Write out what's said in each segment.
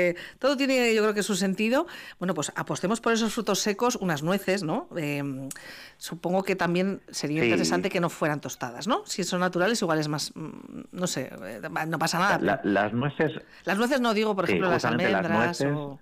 todo tiene, yo creo que su sentido. Bueno, pues apostemos por esos frutos secos, unas nueces, ¿no? Supongo que también sería interesante Sí, que no fueran tostadas, ¿no? Si son naturales, igual es más, no sé, no pasa nada, pero las nueces, las nueces no digo, por sí, ejemplo, las justamente las almendras nueces. o...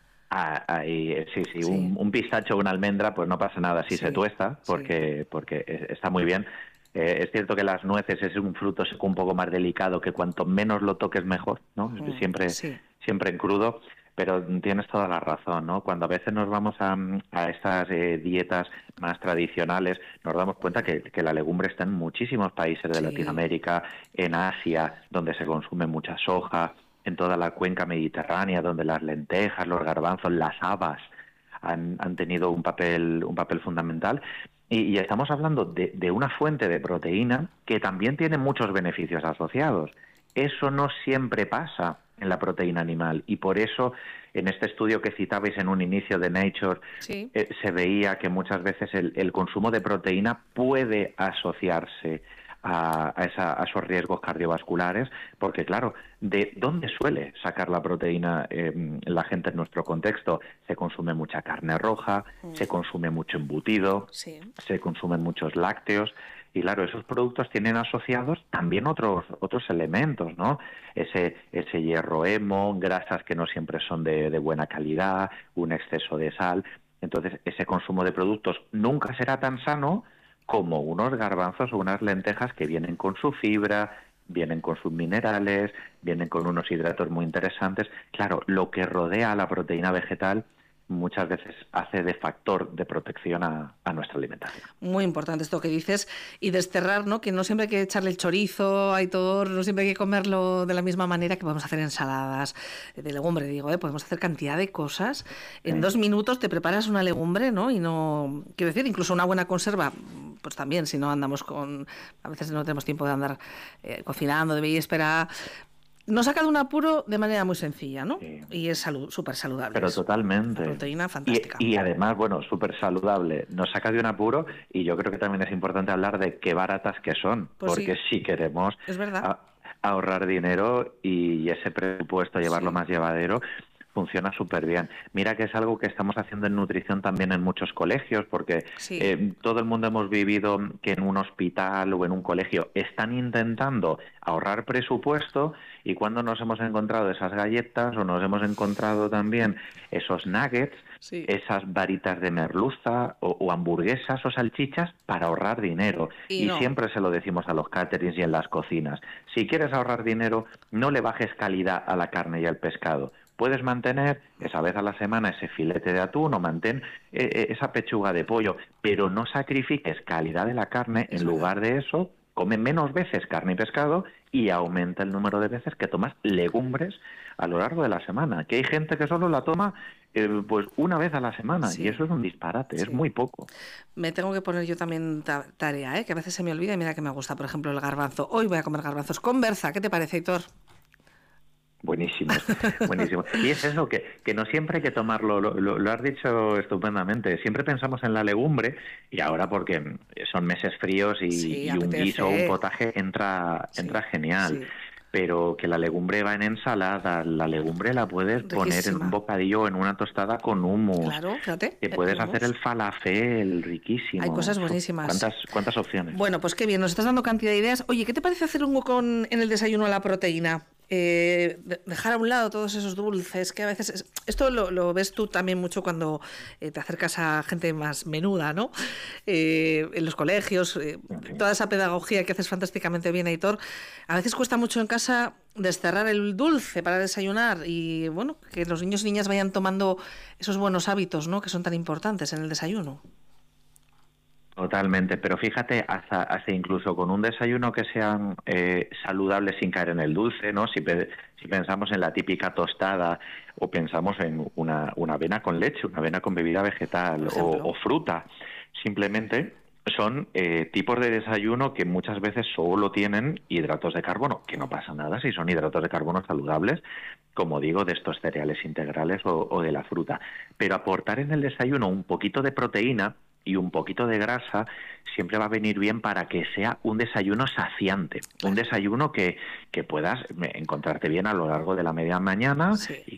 Sí, sí, Sí, un pistacho o una almendra, pues no pasa nada si se sí, tuesta, sí. porque está muy bien. Es cierto que las nueces es un fruto seco un poco más delicado, que cuanto menos lo toques mejor, ¿no? Siempre, Sí, siempre en crudo, pero tienes toda la razón, ¿no? Cuando a veces nos vamos a estas dietas más tradicionales, nos damos cuenta que la legumbre está en muchísimos países de sí. Latinoamérica, en Asia, donde se consume mucha soja, en toda la cuenca mediterránea, donde las lentejas, los garbanzos, las habas han tenido un papel fundamental. Y estamos hablando de una fuente de proteína que también tiene muchos beneficios asociados. Eso no siempre pasa en la proteína animal y por eso en este estudio que citabais en un inicio de Nature Sí, se veía que muchas veces el consumo de proteína puede asociarse a esos riesgos cardiovasculares, porque claro, ¿de dónde suele sacar la proteína la gente en nuestro contexto? Se consume mucha carne roja, se consume mucho embutido, sí. se consumen muchos lácteos, y claro, esos productos tienen asociados también otros elementos, ¿no? Ese hierro hemo, grasas que no siempre son de buena calidad, un exceso de sal. Entonces, ese consumo de productos nunca será tan sano como unos garbanzos o unas lentejas que vienen con su fibra, vienen con sus minerales, vienen con unos hidratos muy interesantes. Claro, lo que rodea a la proteína vegetal muchas veces hace de factor de protección a nuestra alimentación. Muy importante esto que dices. Y desterrar, ¿no? Que no siempre hay que echarle el chorizo, Aitor, no siempre hay que comerlo de la misma manera, que podemos hacer ensaladas de legumbre, digo, ¿eh? Podemos hacer cantidad de cosas. En ¿Eh? 2 minutos te preparas una legumbre, ¿no? Y no, quiero decir, incluso una buena conserva, pues también, si no andamos con, a veces no tenemos tiempo de andar cocinando, de víspera, nos saca de un apuro de manera muy sencilla, ¿no? Sí. Y es súper saludable Pero eso. La totalmente. proteína fantástica. Y además, bueno, súper saludable. Nos saca de un apuro y yo creo que también es importante hablar de qué baratas que son, Pues porque sí, si queremos es verdad. a- ahorrar dinero y ese presupuesto llevarlo Sí, más llevadero, funciona súper bien. Mira que es algo que estamos haciendo en nutrición también en muchos colegios, porque sí. todo el mundo hemos vivido que en un hospital o en un colegio están intentando ahorrar presupuesto y cuando nos hemos encontrado esas galletas o nos hemos encontrado también esos nuggets, Sí. esas varitas de merluza o hamburguesas o salchichas para ahorrar dinero. Y Y no, siempre se lo decimos a los caterings y en las cocinas. Si quieres ahorrar dinero, no le bajes calidad a la carne y al pescado. Puedes mantener esa vez a la semana ese filete de atún o mantén esa pechuga de pollo, pero no sacrifiques calidad de la carne. es En verdad. lugar de eso, come menos veces carne y pescado y aumenta el número de veces que tomas legumbres a lo largo de la semana. Que hay gente que solo la toma pues una vez a la semana y Sí, eso es un disparate, es sí. muy poco. Me tengo que poner yo también tarea, ¿eh? Que a veces se me olvida y mira que me gusta, por ejemplo, el garbanzo. Hoy voy a comer garbanzos con berza. ¿Qué te parece, Hitor? Buenísimos, buenísimos. Y es eso, que no siempre hay que tomarlo, lo has dicho estupendamente, siempre pensamos en la legumbre y ahora porque son meses fríos Sí, y un guiso o un apetece. potaje entra Sí, genial, sí. pero que la legumbre va en ensalada, la legumbre la puedes poner en un Riquísima. bocadillo o en una tostada con hummus, Claro, fíjate, que el puedes hacer el hummus. falafel Hay riquísimo. cosas buenísimas. ¿Cuántas opciones? Bueno, pues qué bien, nos estás dando cantidad de ideas. Oye, ¿qué te parece hacer un hueco en el desayuno a la proteína? Dejar a un lado todos esos dulces, que a veces... esto lo ves tú también mucho cuando te acercas a gente más menuda, ¿no? En los colegios, toda esa pedagogía que haces fantásticamente bien, Aitor. A veces cuesta mucho en casa desterrar el dulce para desayunar y, bueno, que los niños y niñas vayan tomando esos buenos hábitos, ¿no? Que son tan importantes en el desayuno. Totalmente, pero fíjate, hasta incluso con un desayuno que sea saludable sin caer en el dulce, ¿no? Si pensamos en la típica tostada o pensamos en una avena con leche, una avena con bebida Por vegetal o ejemplo. fruta, simplemente son tipos de desayuno que muchas veces solo tienen hidratos de carbono, que no pasa nada si son hidratos de carbono saludables, como digo, de estos cereales integrales o de la fruta. Pero aportar en el desayuno un poquito de proteína y un poquito de grasa siempre va a venir bien para que sea un desayuno saciante, un Claro. desayuno que puedas encontrarte bien a lo largo de la media mañana Sí.